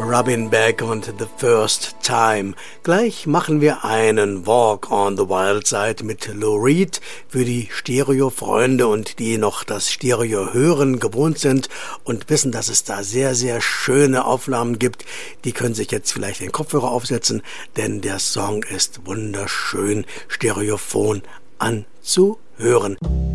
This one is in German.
Robin Beck und The First Time. Gleich machen wir einen Walk on the Wild Side mit Lou Reed für die Stereo-Freunde und die noch das Stereo-Hören gewohnt sind und wissen, dass es da sehr, sehr schöne Aufnahmen gibt. Die können sich jetzt vielleicht den Kopfhörer aufsetzen, denn der Song ist wunderschön stereophon anzuhören.